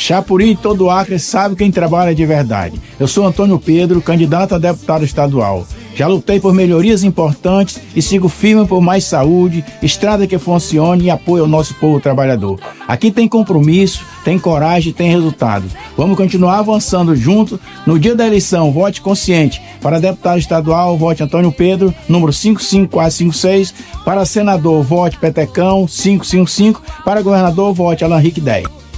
Chapuri e todo o Acre sabe quem trabalha de verdade. Eu sou Antônio Pedro, candidato a deputado estadual. Já lutei por melhorias importantes e sigo firme por mais saúde, estrada que funcione e apoio ao nosso povo trabalhador. Aqui tem compromisso, tem coragem e tem resultado. Vamos continuar avançando juntos. No dia da eleição, vote consciente. Para deputado estadual, vote Antônio Pedro, número 55456. Para senador, vote Petecão, 555. Para governador, vote Alan Henrique 10.